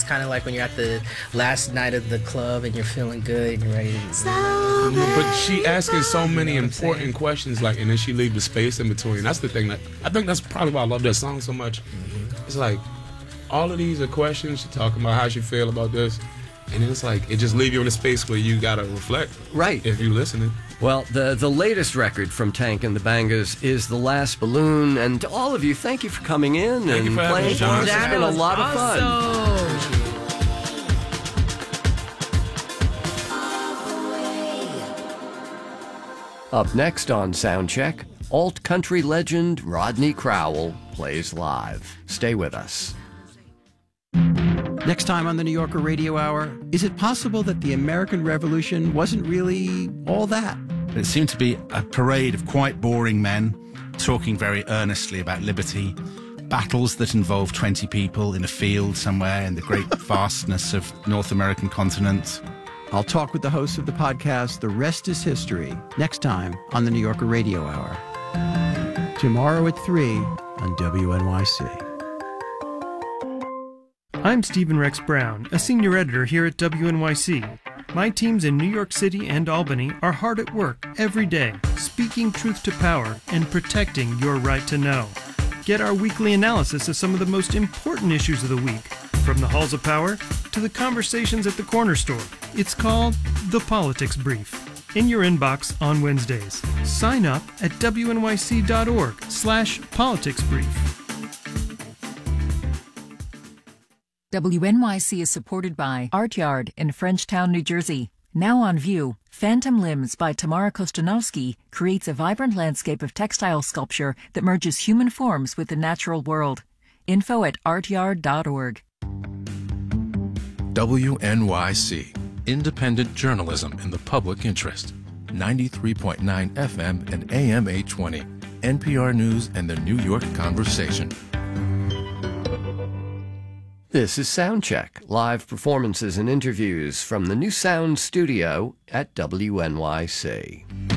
kind of like when you're at the last night of the club and you're feeling good and you're ready to... But she asking so many important questions, like, and then she leave the space in between. That's the thing. That I think that's probably why I love that song so much. It's like, all of these are questions. She talking about how she feel about this. And then it's like, it just leave you in a space where you got to reflect. Right. If you listening. Well, the latest record from Tank and the Bangers is The Last Balloon. And to all of you, thank you for coming in and playing for us. It's been a lot of fun. Up next on Soundcheck, alt country legend Rodney Crowell plays live. Stay with us. Next time on the New Yorker Radio Hour, is it possible that the American Revolution wasn't really all that? It seemed to be a parade of quite boring men talking very earnestly about liberty, battles that involved 20 people in a field somewhere in the great vastness of North American continent. I'll talk with the host of the podcast, The Rest is History, next time on the New Yorker Radio Hour. Tomorrow at 3 on WNYC. I'm Stephen Rex Brown, a senior editor here at WNYC. My teams in New York City and Albany are hard at work every day, speaking truth to power and protecting your right to know. Get our weekly analysis of some of the most important issues of the week, from the halls of power to the conversations at the corner store. It's called The Politics Brief, in your inbox on Wednesdays. Sign up at wnyc.org/politicsbrief. WNYC is supported by Art Yard in Frenchtown, New Jersey. Now on view, Phantom Limbs by Tamara Kostanovsky creates a vibrant landscape of textile sculpture that merges human forms with the natural world. Info at artyard.org. WNYC, independent journalism in the public interest. 93.9 FM and AM 820. NPR News and the New York Conversation. This is Soundcheck, live performances and interviews from the New Sound Studio at WNYC.